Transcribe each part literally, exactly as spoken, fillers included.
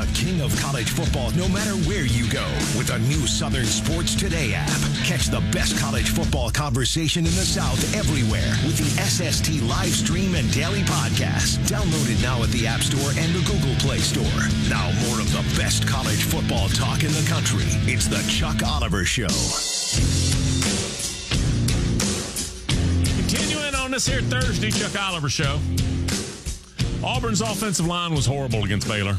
the king of college football no matter where you go with the new Southern Sports Today app. Catch the best college football conversation in the South everywhere with the S S T live stream and daily podcast. Download it now at the App Store and the Google Play Store. Now more of the best college football talk in the country. It's the Chuck Oliver Show. Continuing on this here Thursday Chuck Oliver Show. Auburn's offensive line was horrible against Baylor.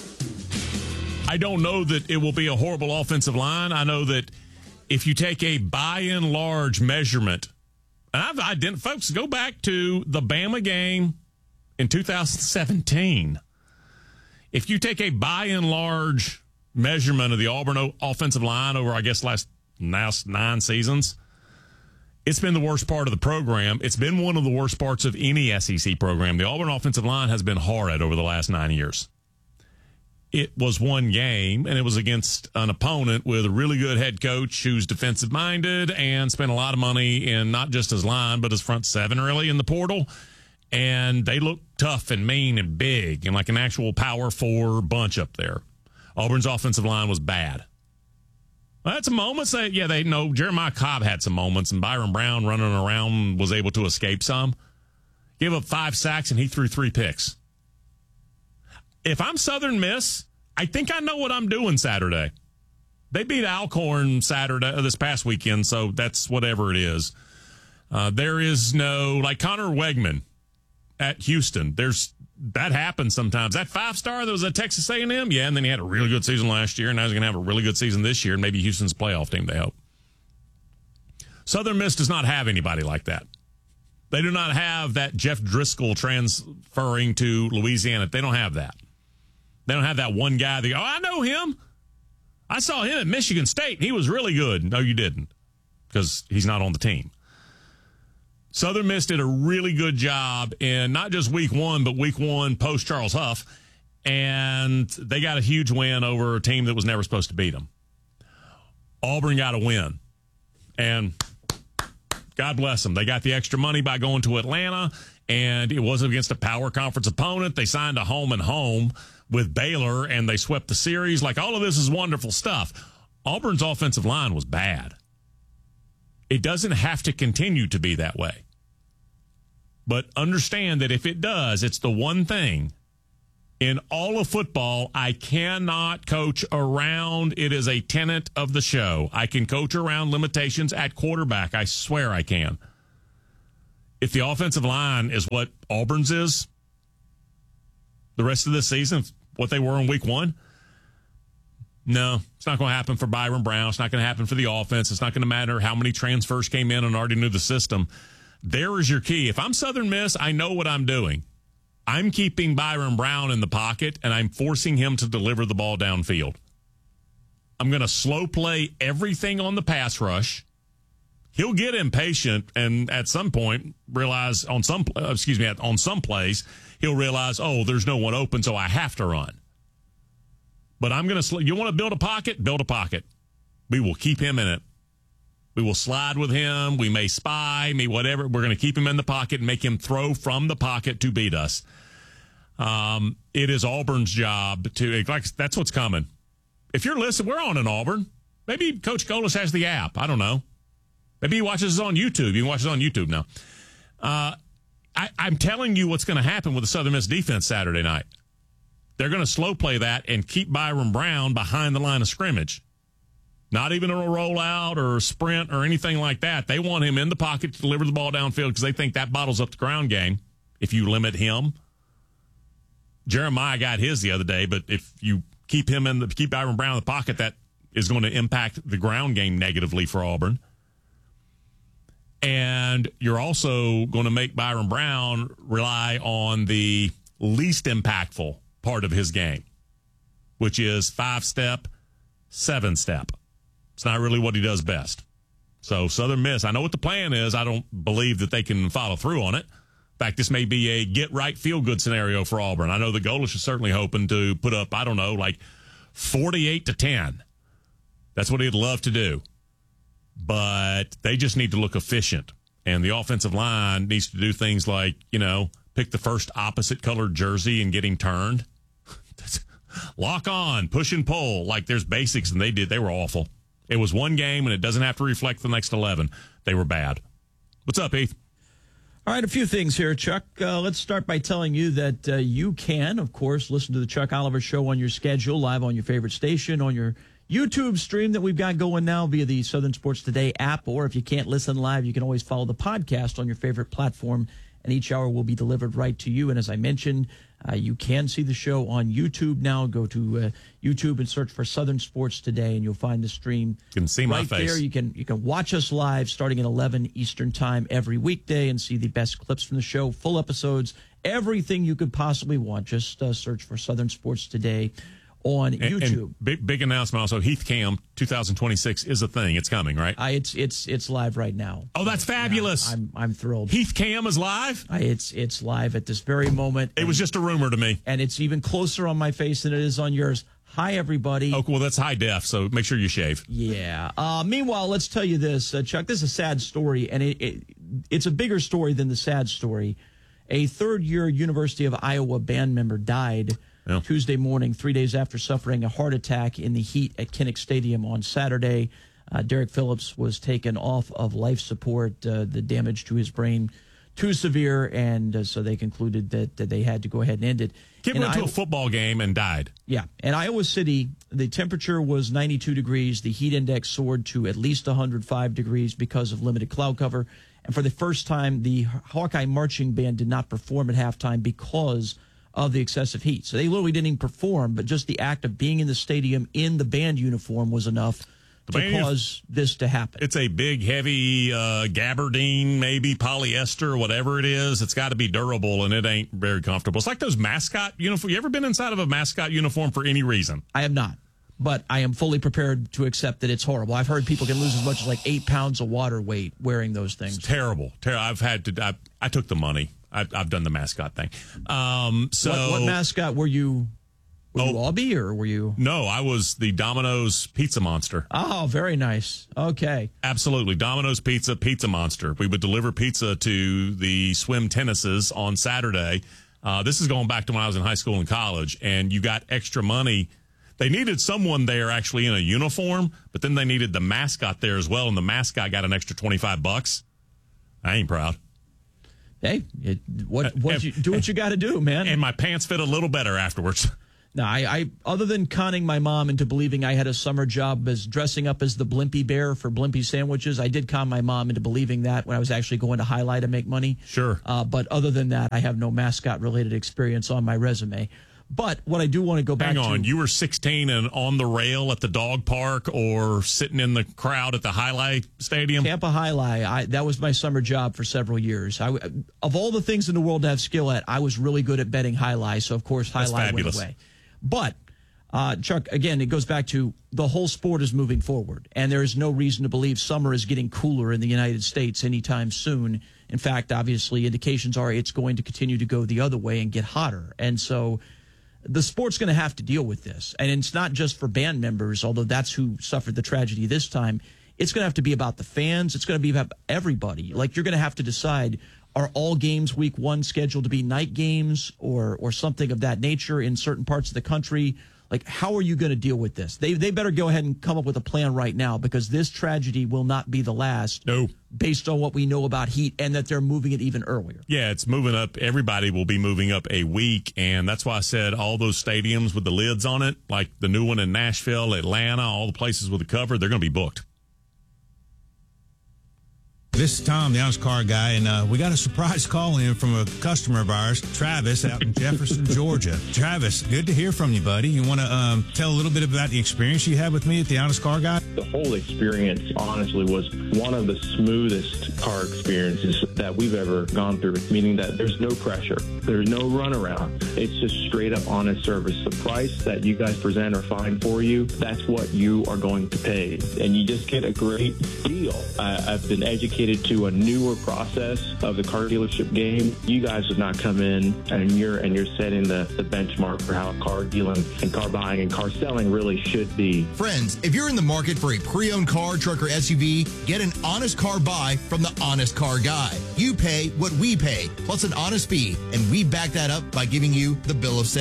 I don't know that it will be a horrible offensive line. I know that if you take a by and large measurement, and I've identified, folks, go back to the Bama game in two thousand seventeen. If you take a by and large measurement of the Auburn offensive line over, I guess, last now nine seasons, it's been the worst part of the program. It's been one of the worst parts of any S E C program. The Auburn offensive line has been horrid over the last nine years. It was one game, and it was against an opponent with a really good head coach who's defensive-minded and spent a lot of money in not just his line, but his front seven, really, in the portal. And they look tough and mean and big and like an actual power four bunch up there. Auburn's offensive line was bad. Well, had some moments. That, yeah, they know Jeremiah Cobb had some moments, and Byron Brown running around was able to escape some. Gave up five sacks, and he threw three picks. If I'm Southern Miss, I think I know what I'm doing Saturday. They beat Alcorn Saturday this past weekend, so that's whatever it is. Uh, there is no, like Connor Wegman at Houston. There's that happens sometimes. That five-star that was at Texas A and M, yeah, and then he had a really good season last year, and now he's going to have a really good season this year, and maybe Houston's playoff team, they hope. Southern Miss does not have anybody like that. They do not have that Jeff Driscoll transferring to Louisiana. They don't have that. They don't have that one guy that, oh, I know him. I saw him at Michigan State. He was really good. No, you didn't, because he's not on the team. Southern Miss did a really good job in not just week one, but week one post Charles Huff, and they got a huge win over a team that was never supposed to beat them. Auburn got a win, and God bless them. They got the extra money by going to Atlanta, and it wasn't against a power conference opponent. They signed a home and home with Baylor, and they swept the series. Like, all of this is wonderful stuff. Auburn's offensive line was bad. It doesn't have to continue to be that way. But understand that if it does, it's the one thing in all of football I cannot coach around. It is a tenet of the show. I can coach around limitations at quarterback. I swear I can. If the offensive line is what Auburn's is the rest of this season, what they were in week one, no, it's not going to happen for Byron Brown. It's not going to happen for the offense. It's not going to matter how many transfers came in and already knew the system. There is your key. If I'm Southern Miss, I know what I'm doing. I'm keeping Byron Brown in the pocket, and I'm forcing him to deliver the ball downfield. I'm going to slow play everything on the pass rush. He'll get impatient, and at some point realize on some, excuse me, on some plays, he'll realize, oh, there's no one open, so I have to run. But I'm going to, you want to build a pocket? Build a pocket. We will keep him in it. We will slide with him. We may spy, me whatever. We're going to keep him in the pocket and make him throw from the pocket to beat us. Um, it is Auburn's job to, like, that's what's coming. If you're listening, we're on in Auburn. Maybe Coach Golis has the app. I don't know. Maybe he watches us on YouTube. You can watch us on YouTube now. Uh, I, I'm telling you what's going to happen with the Southern Miss defense Saturday night. They're going to slow play that and keep Byron Brown behind the line of scrimmage. Not even a rollout or a sprint or anything like that. They want him in the pocket to deliver the ball downfield because they think that bottles up the ground game if you limit him. Jeremiah got his the other day, but if you keep him in the keep Byron Brown in the pocket, that is going to impact the ground game negatively for Auburn. And you're also going to make Byron Brown rely on the least impactful part of his game, which is five-step, seven-step. It's not really what he does best. So Southern Miss, I know what the plan is. I don't believe that they can follow through on it. In fact, this may be a get-right, feel-good scenario for Auburn. I know the Goalish is certainly hoping to put up, I don't know, like forty-eight to ten. That's what he'd love to do. But they just need to look efficient. And the offensive line needs to do things like, you know, pick the first opposite colored jersey and get him turned. That's, lock on, push and pull. Like there's basics, and they did. They were awful. It was one game, and it doesn't have to reflect the next eleven. They were bad. What's up, Heath? All right, a few things here, Chuck. Uh, let's start by telling you that uh, you can, of course, listen to the Chuck Oliver Show on your schedule, live on your favorite station, on your YouTube stream that we've got going now via the Southern Sports Today app, or if you can't listen live, you can always follow the podcast on your favorite platform, and each hour will be delivered right to you. And as I mentioned, uh, you can see the show on YouTube now. Go to uh, YouTube and search for Southern Sports Today, and you'll find the stream. You can see my right face. There. You can you can watch us live starting at eleven Eastern Time every weekday and see the best clips from the show, full episodes, everything you could possibly want. Just uh, search for Southern Sports Today on and, YouTube. And big big announcement also. Heath Cam twenty twenty-six is a thing. It's coming, right? I, it's it's it's live right now. Oh, that's fabulous. Yeah, I'm I'm thrilled. Heath Cam is live? I, it's it's live at this very moment. It and, was just a rumor to me. And it's even closer on my face than it is on yours. Hi, everybody. Oh, well, that's high def, so make sure you shave. Yeah. Uh, meanwhile, let's tell you this, uh, Chuck. This is a sad story, and it, it it's a bigger story than the sad story. A third-year University of Iowa band member died Yeah. Tuesday morning, three days after suffering a heart attack in the heat at Kinnick Stadium on Saturday. Uh, Derek Phillips was taken off of life support. Uh, the damage to his brain too severe, and uh, so they concluded that, that they had to go ahead and end it. Kid in went to Iowa, a football game and died. Yeah. In Iowa City, the temperature was ninety-two degrees. The heat index soared to at least one hundred five degrees because of limited cloud cover. And for the first time, the Hawkeye Marching Band did not perform at halftime because of the excessive heat. So they literally didn't even perform, but just the act of being in the stadium in the band uniform was enough the to cause this to happen. It's a big, heavy uh, gabardine, maybe polyester, whatever it is. It's got to be durable, and it ain't very comfortable. It's like those mascot uniforms. You ever been inside of a mascot uniform for any reason? I have not, but I am fully prepared to accept that it's horrible. I've heard people can lose as much as like eight pounds of water weight wearing those things. It's terrible. Ter- I've had to. I, I took the money. I've, I've done the mascot thing. Um, so what, what mascot were you? Were oh, you Aubie or were you? No, I was the Domino's Pizza Monster. Oh, very nice. Okay. Absolutely. Domino's Pizza, Pizza Monster. We would deliver pizza to the swim tennises on Saturday. Uh, this is going back to when I was in high school and college, and you got extra money. They needed someone there actually in a uniform, but then they needed the mascot there as well, and the mascot got an extra twenty-five bucks. I ain't proud. Hey, it, what what and, you do what you got to do, man. And my pants fit a little better afterwards. No, I, I other than conning my mom into believing I had a summer job as dressing up as the Blimpie Bear for Blimpie sandwiches, I did con my mom into believing that when I was actually going to Highlight to make money. Sure. Uh, but other than that, I have no mascot-related experience on my resume. But what I do want to go back Hang on, to... you were sixteen and on the rail at the dog park or sitting in the crowd at the Highlight Stadium? Tampa Highlight. I, that was my summer job for several years. I, of all the things in the world to have skill at, I was really good at betting Highlight, so of course Highlight went away. But, uh, Chuck, again, it goes back to the whole sport is moving forward, and there is no reason to believe summer is getting cooler in the United States anytime soon. In fact, obviously, indications are it's going to continue to go the other way and get hotter. And so the sport's going to have to deal with this. And it's not just for band members, although that's who suffered the tragedy this time. It's going to have to be about the fans. It's going to be about everybody. Like, you're going to have to decide, are all games week one scheduled to be night games or or something of that nature in certain parts of the country? Like, how are you going to deal with this? They they better go ahead and come up with a plan right now, because this tragedy will not be the last. No. Based on what we know about heat and that they're moving it even earlier. Yeah, it's moving up. Everybody will be moving up a week, and that's why I said all those stadiums with the lids on it, like the new one in Nashville, Atlanta, all the places with the cover, they're going to be booked. This is Tom, the honest car guy, and uh, we got a surprise call in from a customer of ours, Travis, out in Jefferson, Georgia. Travis, good to hear from you, buddy. You want to um, tell a little bit about the experience you had with me at the honest car guy? The whole experience, honestly, was one of the smoothest car experiences that we've ever gone through, meaning that there's no pressure. There's no runaround. It's just straight up honest service. The price that you guys present or find for you, that's what you are going to pay. And you just get a great deal. I, I've been educated to a newer process of the car dealership game. You guys have not come in and you're and you're setting the, the benchmark for how car dealing and car buying and car selling really should be. Friends, if you're in the market for a pre-owned car, truck, or S U V, get an honest car buy from the Honest Car Guy. You pay what we pay, plus an honest fee, and we back that up by giving you the bill of sale.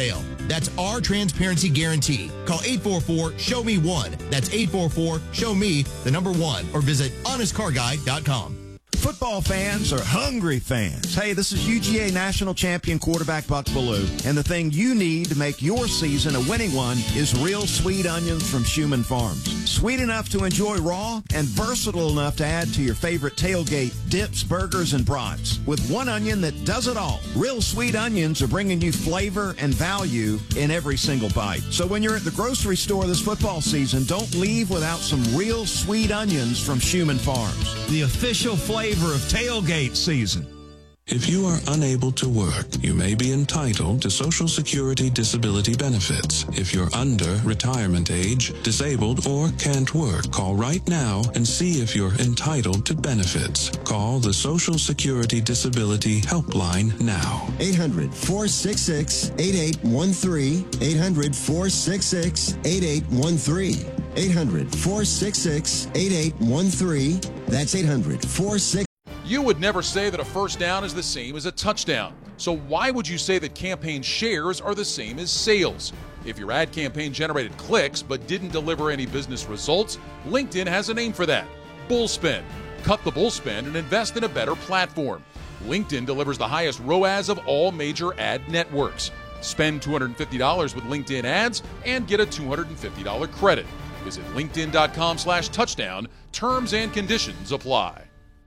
That's our transparency guarantee. Call eight four four, show me one. That's eight four four, show me the number one. Or visit honest car guy dot com. Football fans are hungry fans. Hey, this is U G A national champion quarterback Buck Bellew, and the thing you need to make your season a winning one is real sweet onions from Schumann Farms. Sweet enough to enjoy raw and versatile enough to add to your favorite tailgate dips, burgers, and brats. With one onion that does it all. Real sweet onions are bringing you flavor and value in every single bite. So when you're at the grocery store this football season, don't leave without some real sweet onions from Schumann Farms. The official flavor of tailgate season. If you are unable to work, you may be entitled to Social Security disability benefits. If you're under retirement age, disabled, or can't work, call right now and see if you're entitled to benefits. Call the Social Security Disability Helpline now. eight hundred, four six six, eight eight one three. eight hundred, four six six, eight eight one three. eight hundred, four six six, eight eight one three. That's eight hundred, four six six. You would never say that a first down is the same as a touchdown. So why would you say that campaign shares are the same as sales? If your ad campaign generated clicks but didn't deliver any business results, LinkedIn has a name for that: Bullspend. Cut the bullspend and invest in a better platform. LinkedIn delivers the highest R O A S of all major ad networks. Spend two hundred fifty dollars with LinkedIn ads and get a two hundred fifty dollars credit. Visit linkedin.com slash touchdown. Terms and conditions apply.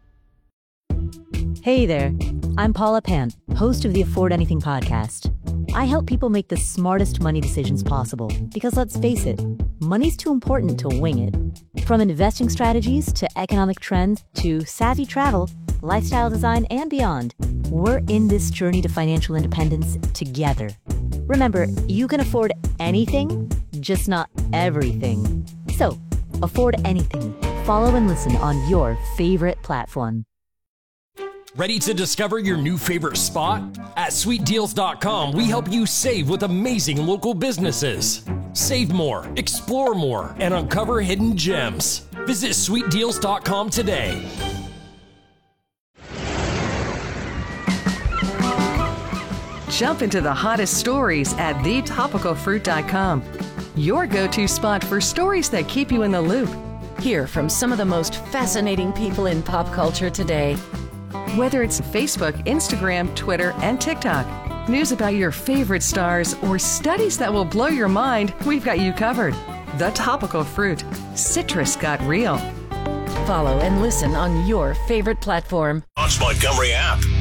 Hey there, I'm Paula Pant, host of the Afford Anything podcast. I help people make the smartest money decisions possible because, let's face it, money's too important to wing it. From investing strategies to economic trends to savvy travel, lifestyle design, and beyond, we're in this journey to financial independence together. Remember, you can afford anything, just not everything. So, afford anything. Follow and listen on your favorite platform. Ready to discover your new favorite spot? At sweet deals dot com, we help you save with amazing local businesses. Save more, explore more, and uncover hidden gems. Visit sweet deals dot com today. Jump into the hottest stories at the topical fruit dot com. Your go-to spot for stories that keep you in the loop. Hear from some of the most fascinating people in pop culture today. Whether it's Facebook, Instagram, Twitter, and TikTok, news about your favorite stars, or studies that will blow your mind, we've got you covered. The Topical Fruit. Citrus got real. Follow and listen on your favorite platform. Launch Montgomery app.